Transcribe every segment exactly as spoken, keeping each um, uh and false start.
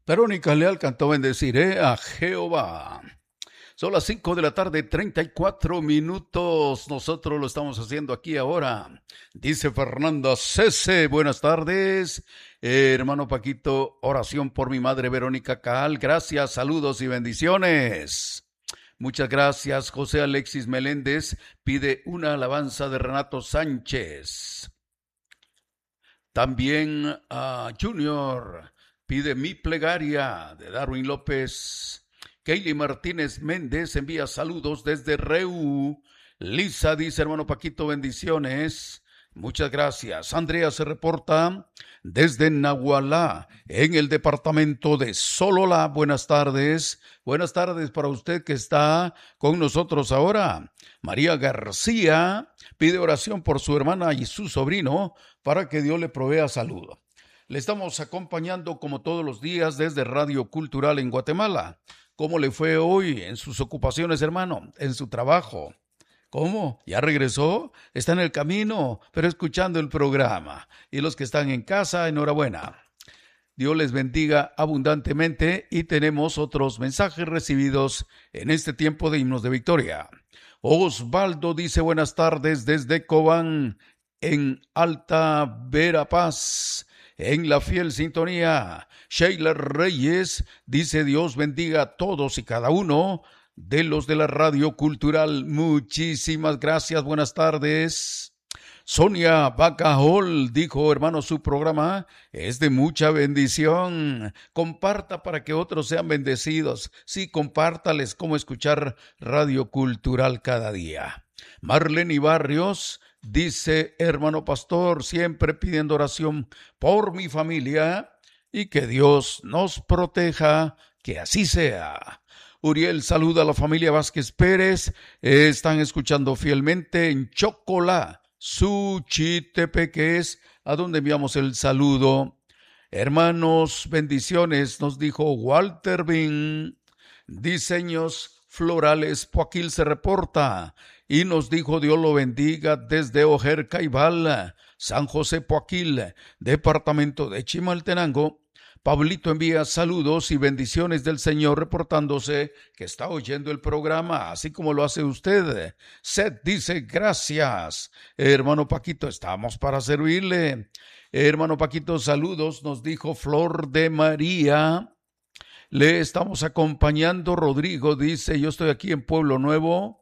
Verónica Leal cantó Bendeciré a Jehová. Son las cinco de la tarde, treinta y cuatro minutos. Nosotros lo estamos haciendo aquí ahora. Dice Fernanda Cese, buenas tardes. Eh, hermano Paquito, oración por mi madre Verónica Caal. Gracias, saludos y bendiciones. Muchas gracias. José Alexis Meléndez pide una alabanza de Renato Sánchez. También a Junior pide mi plegaria de Darwin López. Keili Martínez Méndez envía saludos desde Reu. Lisa dice, hermano Paquito, bendiciones. Muchas gracias. Andrea se reporta desde Nahualá, en el departamento de Sololá. Buenas tardes. Buenas tardes para usted que está con nosotros ahora. María García pide oración por su hermana y su sobrino para que Dios le provea salud. Le estamos acompañando como todos los días desde Radio Cultural en Guatemala. ¿Cómo le fue hoy en sus ocupaciones, hermano? En su trabajo. ¿Cómo? ¿Ya regresó? Está en el camino, pero escuchando el programa. Y los que están en casa, enhorabuena. Dios les bendiga abundantemente y tenemos otros mensajes recibidos en este tiempo de Himnos de Victoria. Osvaldo dice buenas tardes desde Cobán, en Alta Verapaz. En la fiel sintonía, Sheila Reyes dice Dios bendiga a todos y cada uno de los de la Radio Cultural. Muchísimas gracias, buenas tardes. Sonia Bacajol dijo, hermano, su programa es de mucha bendición. Comparta para que otros sean bendecidos. Sí, compártales cómo escuchar Radio Cultural cada día. Marlene Barrios dice, hermano pastor, siempre pidiendo oración por mi familia y que Dios nos proteja, que así sea. Uriel saluda a la familia Vázquez Pérez, están escuchando fielmente en Chocolá, Suchitepe, es a donde enviamos el saludo. Hermanos, bendiciones, nos dijo Walter Bin. Diseños Florales Poaquil se reporta y nos dijo Dios lo bendiga desde Ojer Caibal, San José Poaquil, departamento de Chimaltenango. Pablito envía saludos y bendiciones del Señor reportándose que está oyendo el programa, así como lo hace usted. Seth dice gracias. Hermano Paquito, estamos para servirle. Hermano Paquito, saludos, nos dijo Flor de María. Le estamos acompañando. Rodrigo dice, yo estoy aquí en Pueblo Nuevo,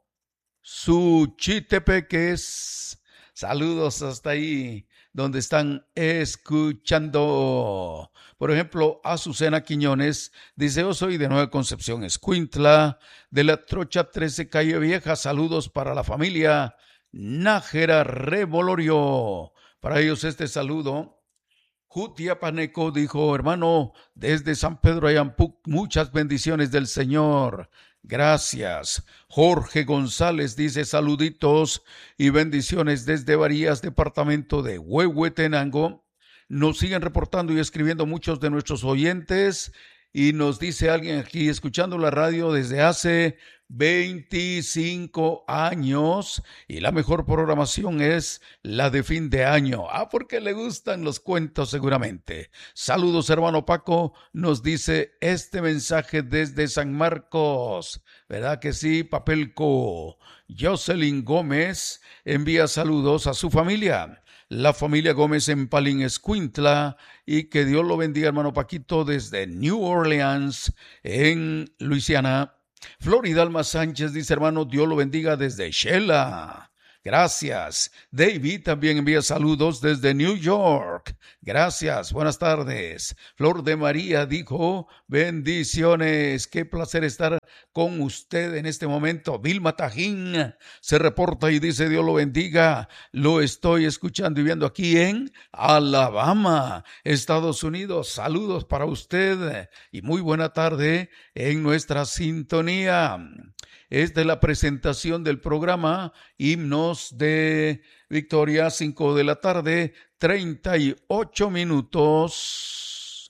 Suchitepeques. Saludos hasta ahí donde están escuchando. Por ejemplo, Azucena Quiñones dice, yo soy de Nueva Concepción, Escuintla, de la Trocha trece, Calle Vieja. Saludos para la familia Nájera Revolorio. Para ellos este saludo. Jutia Paneco dijo, hermano, desde San Pedro Ayampuc, muchas bendiciones del Señor. Gracias. Jorge González dice saluditos y bendiciones desde Varías, departamento de Huehuetenango. Nos siguen reportando y escribiendo muchos de nuestros oyentes y nos dice alguien aquí escuchando la radio desde hace veinticinco años y la mejor programación es la de fin de año. Ah, porque le gustan los cuentos seguramente. Saludos, hermano Paco, nos dice este mensaje desde San Marcos. ¿Verdad que sí, Papelco? Jocelyn Gómez envía saludos a su familia, la familia Gómez en Palín, Escuintla, y que Dios lo bendiga, hermano Paquito, desde New Orleans, en Luisiana. Florida Alma Sánchez dice, hermano, Dios lo bendiga desde Shela. Gracias. David también envía saludos desde New York. Gracias. Buenas tardes. Flor de María dijo, bendiciones. Qué placer estar con usted en este momento. Vilma Tajín se reporta y dice, Dios lo bendiga. Lo estoy escuchando y viendo aquí en Alabama, Estados Unidos. Saludos para usted y muy buena tarde en nuestra sintonía. Es de la presentación del programa Himnos de Victoria, cinco de la tarde, treinta y ocho minutos.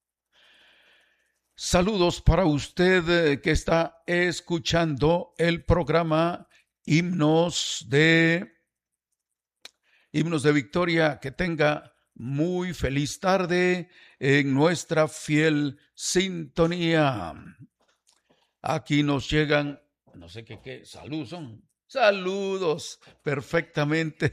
Saludos para usted que está escuchando el programa Himnos de, Himnos de Victoria. Que tenga muy feliz tarde. en nuestra fiel sintonía. Aquí nos llegan, no sé qué, qué, saludos son. Saludos, perfectamente,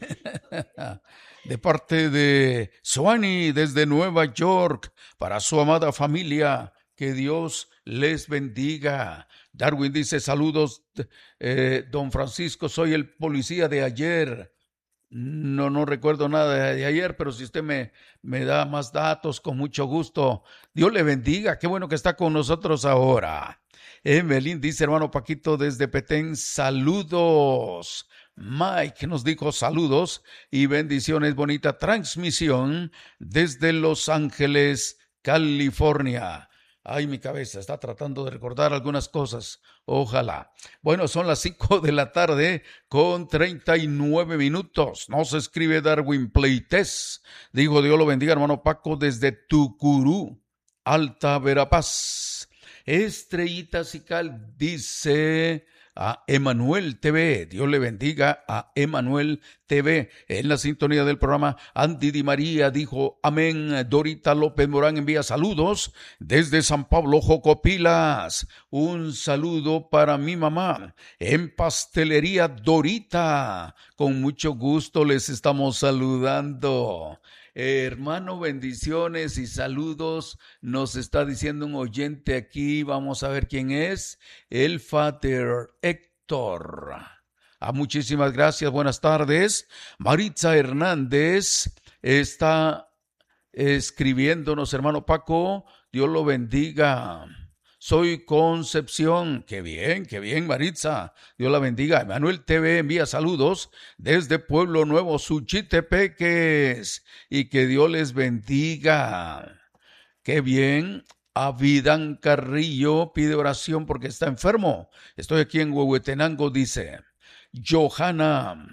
de parte de Suani desde Nueva York, para su amada familia, que Dios les bendiga. Darwin dice, saludos, eh, don Francisco, soy el policía de ayer. No, no recuerdo nada de ayer, pero si usted me, me da más datos, con mucho gusto. Dios le bendiga, qué bueno que está con nosotros ahora. Evelyn dice, hermano Paquito desde Petén, saludos. Mike nos dijo saludos y bendiciones, bonita transmisión desde Los Ángeles, California. Ay, mi cabeza está tratando de recordar algunas cosas. Ojalá. Bueno, son las cinco de la tarde con treinta y nueve minutos. Nos escribe Darwin Pleites. Digo, Dios lo bendiga, hermano Paco, desde Tucurú, Alta Verapaz. Estrellita Cical dice a Emanuel T V. Dios le bendiga a Emanuel T V. En la sintonía del programa, Andy Di María dijo amén. Dorita López Morán envía saludos desde San Pablo, Jocopilas. Un saludo para mi mamá en Pastelería Dorita. Con mucho gusto les estamos saludando. Hermano, bendiciones y saludos, nos está diciendo un oyente aquí, vamos a ver quién es, el Father Héctor. Ah, muchísimas gracias, buenas tardes. Maritza Hernández está escribiéndonos, hermano Paco, Dios lo bendiga. Soy Concepción. Qué bien, qué bien, Maritza. Dios la bendiga. Emanuel T V envía saludos desde Pueblo Nuevo, Suchitepeques. Y que Dios les bendiga. Qué bien. Avidan Carrillo pide oración porque está enfermo. Estoy aquí en Huehuetenango, dice. Johanna.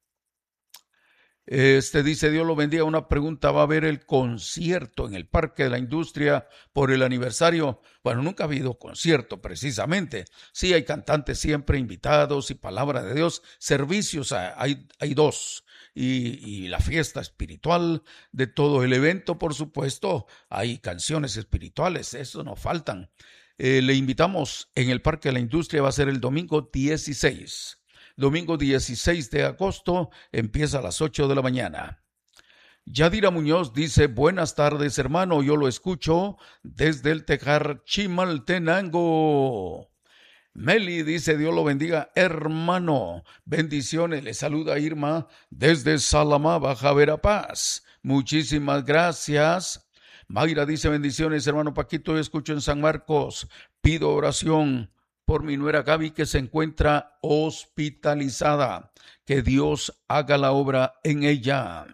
Este dice, Dios lo bendiga, una pregunta, ¿va a haber el concierto en el Parque de la Industria por el aniversario? Bueno, nunca ha habido concierto precisamente. Sí, hay cantantes siempre invitados y palabra de Dios. Servicios hay, hay dos. Y, y la fiesta espiritual de todo el evento, por supuesto, hay canciones espirituales, eso no faltan. Eh, le invitamos en el Parque de la Industria, va a ser el domingo dieciséis. Domingo dieciséis de agosto, empieza a las ocho de la mañana. Yadira Muñoz dice, buenas tardes, hermano, yo lo escucho desde el Tejar, Chimaltenango. Meli dice, Dios lo bendiga, hermano, bendiciones, le saluda Irma desde Salamá, Baja Verapaz. Muchísimas gracias. Mayra dice, bendiciones, hermano Paquito, yo escucho en San Marcos, pido oración por mi nuera Gaby que se encuentra hospitalizada. Que Dios haga la obra en ella.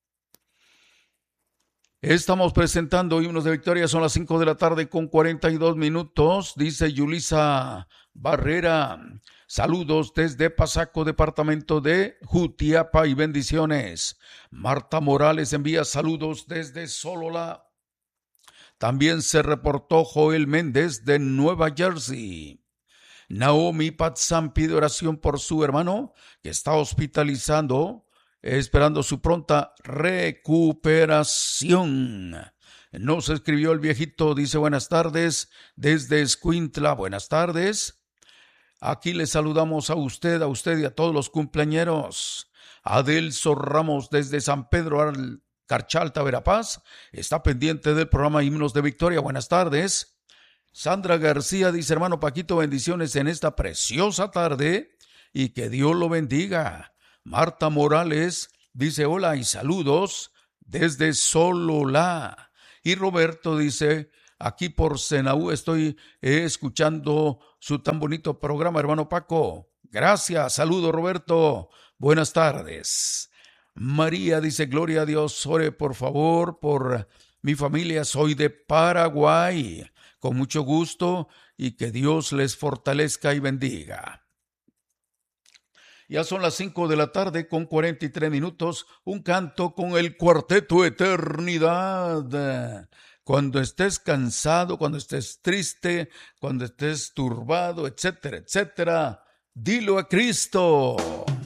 Estamos presentando Himnos de Victoria, son las cinco de la tarde con cuarenta y dos minutos. Dice Yulisa Barrera, saludos desde Pasaco, departamento de Jutiapa y bendiciones. Marta Morales envía saludos desde Solola. También se reportó Joel Méndez de Nueva Jersey. Naomi Patzán pide oración por su hermano que está hospitalizando, esperando su pronta recuperación. Nos escribió el viejito, dice buenas tardes desde Escuintla, buenas tardes. Aquí le saludamos a usted, a usted y a todos los cumpleañeros. Adelso Ramos desde San Pedro al Carchalta, Verapaz, está pendiente del programa Himnos de Victoria, buenas tardes. Sandra García dice, hermano Paquito, bendiciones en esta preciosa tarde y que Dios lo bendiga. Marta Morales dice, hola y saludos desde Sololá. Y Roberto dice, aquí por Senaú estoy eh, escuchando su tan bonito programa, hermano Paco. Gracias, saludo Roberto, buenas tardes. María dice, gloria a Dios, ore por favor por mi familia, soy de Paraguay. Con mucho gusto y que Dios les fortalezca y bendiga. Ya son las cinco de la tarde con cuarenta y tres minutos, un canto con el Cuarteto Eternidad. Cuando estés cansado, cuando estés triste, cuando estés turbado, etcétera, etcétera, dilo a Cristo.